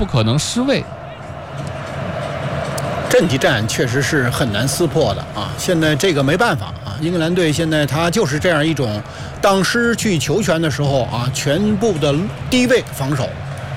不可能失位。 阵地战确实是很难撕破的啊！现在这个没办法啊，英格兰队现在他就是这样一种，当失去球权的时候啊，全部的低位防守，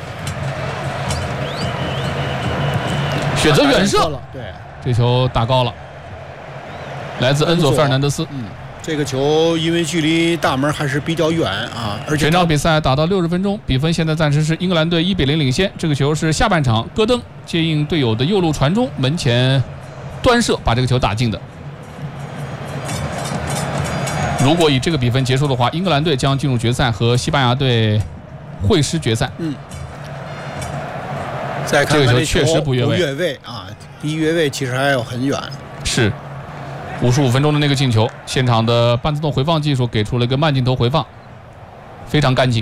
选择远射了，对， 这球打高了，来自恩佐·费尔南德斯。 这个球因为距离大门还是比较远啊，而且全场比赛打到60分钟，比分现在暂时是英格兰队1-0领先。这个球是下半场戈登接应队友的右路传中，门前端射把这个球打进的。如果以这个比分结束的话，英格兰队将进入决赛，和西班牙队会师决赛。 再看看这个球确实不越位啊，离越位其实还有很远。 是。55分钟的那个进球，现场的半自动回放技术给出了一个慢镜头回放，非常干净。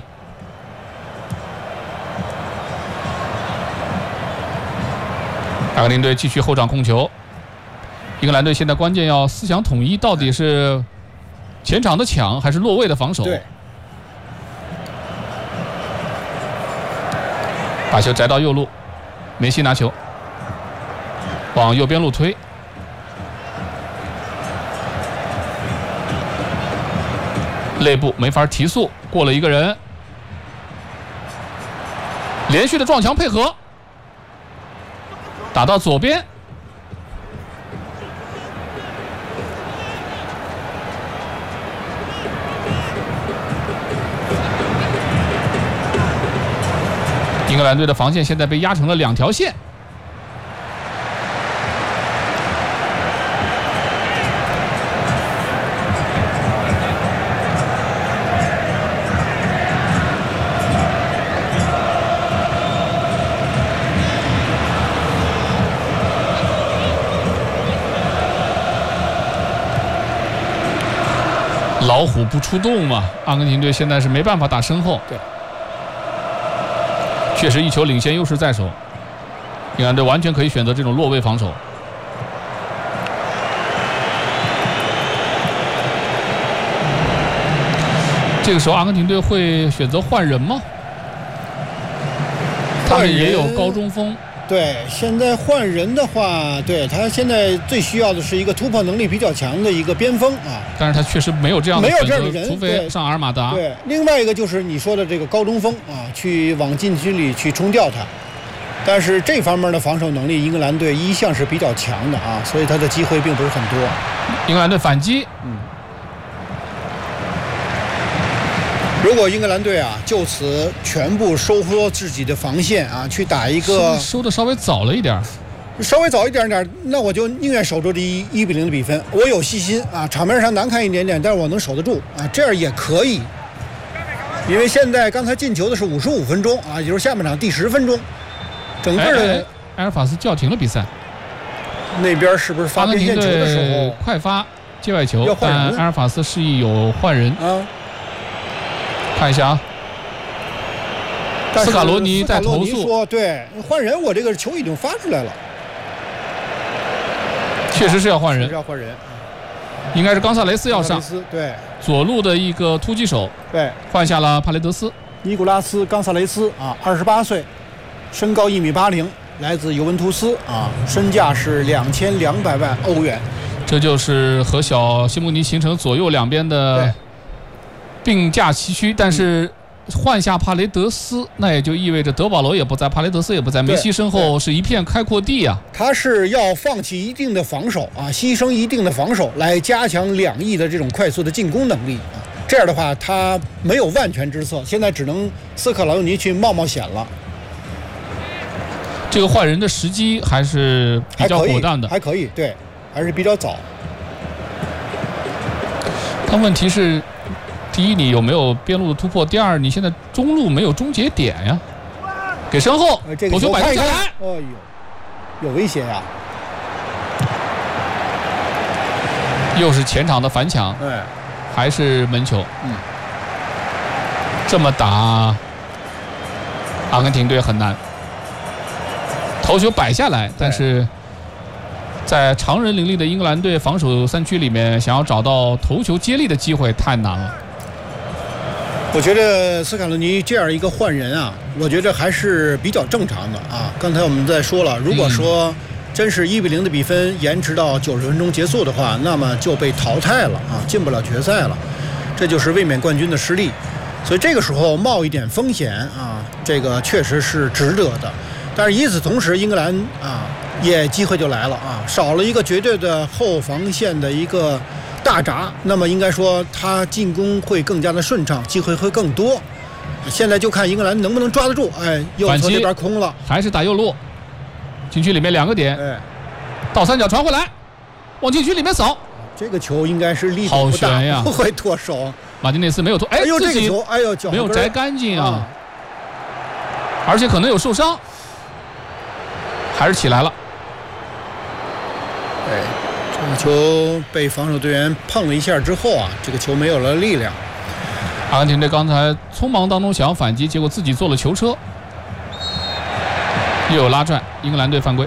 阿根廷队继续后场控球，英格兰队现在关键要思想统一，到底是前场的抢还是落位的防守？ 对， 把球摘到右路，梅西拿球往右边路推。内部没法提速，过了一个人，连续的撞墙配合，打到左边，英格兰队的防线现在被压成了2条线。老虎不出动嘛，阿根廷队现在是没办法打身后。 对， 确实一球领先优势在手，英格兰队完全可以选择这种落位防守。这个时候阿根廷队会选择换人吗？他们也有高中锋。 对，现在换人的话，对他现在最需要的是一个突破能力比较强的一个边锋啊。 但是他确实没有这样的人， 除非上阿尔马达。 对，另外一个就是你说的这个高中锋啊，去往禁区里去冲吊他。但是这方面的防守能力，英格兰队一向是比较强的啊，所以他的机会并不是很多。 英格兰队反击， 如果英格兰队啊就此全部收缩自己的防线啊，去打一个收的稍微早了一点， 那我就宁愿守住这1-0的比分。我有信心啊，场面上难看一点点，但是我能守得住啊，这样也可以。因为现在刚才进球的是55分钟啊，也就是下半场第10分钟，整个的埃尔法斯叫停了比赛。 那边是不是发边线球的时候快发界外球？ 但埃尔法斯示意有换人啊。 看一下啊，斯卡罗尼在投诉说，对，换人，我这个球已经发出来了， 确实是要换人，应该是冈萨雷斯要上， 对， 左路的一个突击手， 对， 换下了帕雷德斯， 尼古拉斯·冈萨雷斯啊，28岁，身高1.80米，来自尤文图斯啊，身价是2200万欧元， 这就是和小西蒙尼形成左右两边的并驾齐驱，但是换下帕雷德斯，那也就意味着德保罗也不在，帕雷德斯也不在，梅西身后是一片开阔地啊。 他是要放弃一定的防守啊，牺牲一定的防守来加强两翼的这种快速的进攻能力啊。这样的话，他没有万全之策，现在只能斯科劳尼去冒险了。 这个换人的时机还是比较果断的， 还可以，对，还是比较早。 但问题是，第一，你有没有边路的突破？第二，你现在中路没有终结点呀。给身后，头球摆下来， 哎呦，有威胁呀！ 又是前场的反抢，还是门球。这么打，阿根廷队很难。头球摆下来，但是在常人林立的英格兰队防守3区里面，想要找到头球接力的机会太难了。 我觉得斯卡洛尼这样一个换人啊，我觉得还是比较正常的啊。刚才我们在说了，如果说真是1-0的比分延迟到90分钟结束的话，那么就被淘汰了啊，进不了决赛了，这就是卫冕冠军的失利。所以这个时候冒一点风险啊，这个确实是值得的。但是与此同时，英格兰啊也机会就来了啊，少了一个绝对的后防线的一个大闸，那么应该说他进攻会更加的顺畅，机会会更多。现在就看英格兰能不能抓得住。哎，右侧那边空了， 还是打右路，禁区里面2个点， 哎， 倒三角传回来，往禁区里面扫。 这个球应该是力度不大，不会脱手。 马丁内斯没有脱，哎呦， 这个球，哎呦，脚没有摘干净啊，而且可能有受伤，还是起来了。 哎，这个球被防守队员碰了一下之后啊，这个球没有了力量。 阿根廷队刚才匆忙当中想要反击，结果自己做了球车，又有拉拽，英格兰队犯规。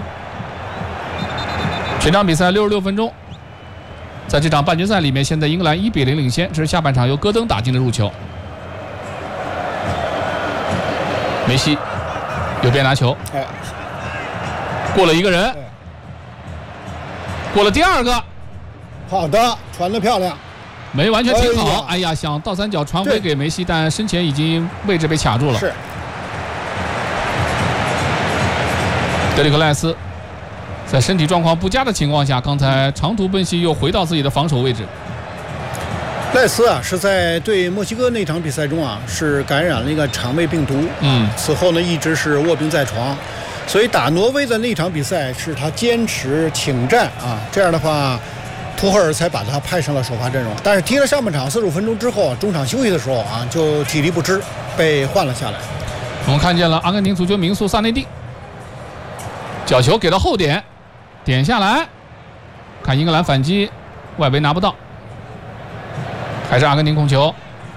全场比赛66分钟。在这场半决赛里面，现在英格兰1-0领先，这是下半场由戈登打进的入球。梅西右边拿球，过了一个人，过了第2个， 好的，传得漂亮， 没完全停好。哎呀，想倒三角传回给梅西，但身前已经位置被卡住了。 是。 德里克赖斯在身体状况不佳的情况下，刚才长途奔袭又回到自己的防守位置。 赖斯啊，是在对墨西哥那场比赛中啊，是感染了一个肠胃病毒，此后呢一直是卧病在床，所以打挪威的那场比赛是他坚持请战啊，这样的话，图赫尔才把他派上了首发阵容。但是踢了上半场45分钟之后，中场休息的时候啊，就体力不支，被换了下来。 我们看见了阿根廷足球名宿萨内蒂，角球给到后点。点下来，看英格兰反击，外围拿不到，还是阿根廷控球。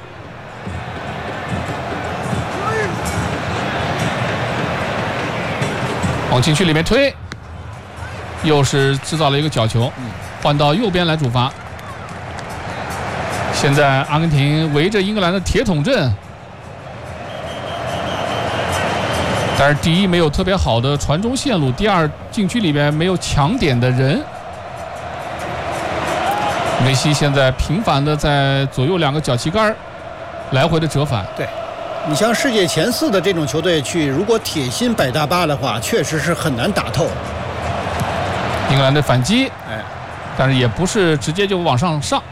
往禁区里面推，又是制造了一个角球，换到右边来主罚。现在阿根廷围着英格兰的铁桶阵，但是第一没有特别好的传中线路，第二禁区里面没有抢点的人。梅西现在频繁的在左右2个脚旗杆来回的折返。 对，你像世界前4的这种球队去，如果铁心摆大巴的话，确实是很难打透。 英格兰的反击，但是也不是直接就往上上。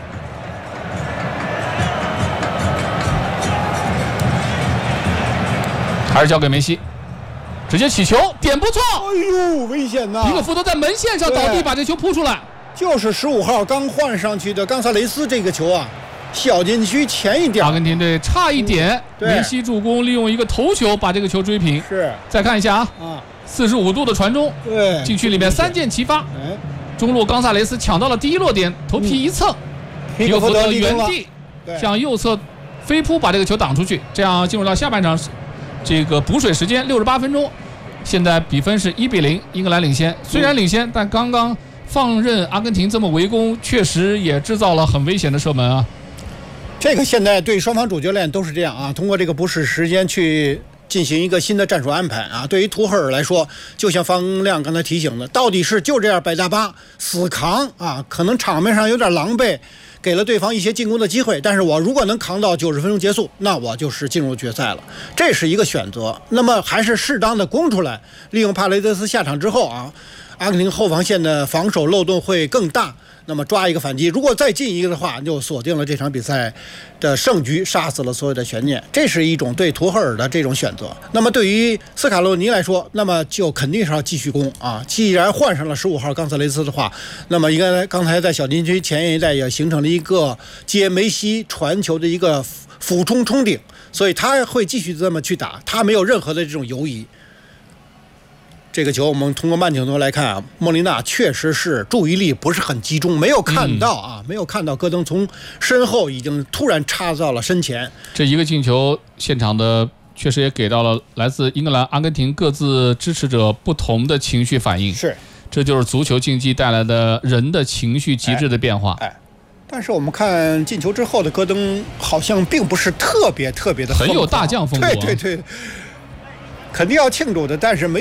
还是交给梅西，直接起球，点不错。 哎呦，危险呐！ 皮克福德在门线上倒地，把这球扑出来。 就是15号刚换上去的冈萨雷斯这个球啊，小禁区前一点。 阿根廷队差一点，梅西助攻，利用一个头球把这个球追平。 是。再看一下45度的传中， 对， 禁区里面3箭齐发。中路冈萨雷斯抢到了第1落点，头皮一蹭，皮克福德原地向右侧飞扑把这个球挡出去，这样进入到下半场。这个补水时间68分钟，现在比分是1-0，英格兰领先。虽然领先，但刚刚放任阿根廷这么围攻，确实也制造了很危险的射门啊。 这个现在对双方主教练都是这样啊，通过这个补水时间去进行一个新的战术安排啊。对于图赫尔来说，就像方亮刚才提醒的，到底是就这样摆大巴死扛啊，可能场面上有点狼狈，给了对方一些进攻的机会，但是我如果能扛到90分钟结束，那我就是进入决赛了，这是一个选择。那么还是适当的攻出来，利用帕雷德斯下场之后啊，阿根廷后防线的防守漏洞会更大，那么抓一个反击，如果再进一个的话，就锁定了这场比赛的胜局，杀死了所有的悬念。这是一种对图赫尔的这种选择。那么对于斯卡洛尼来说，那么就肯定是要继续攻啊。既然换上了15号冈萨雷斯的话，那么应该刚才在小禁区前一带也形成了一个接梅西传球的一个俯冲冲顶，所以他会继续这么去打，他没有任何的这种犹疑。这个球我们通过慢镜头来看啊，莫莉纳确实是注意力不是很集中，没有看到啊，没有看到戈登从身后已经突然插到了身前。 这一个进球，现场的确实也给到了来自英格兰、阿根廷各自支持者不同的情绪反应。 是， 这就是足球竞技带来的人的情绪极致的变化。 但是我们看进球之后的戈登好像并不是特别的很有大将风度、啊， 对，肯定要庆祝的，但是没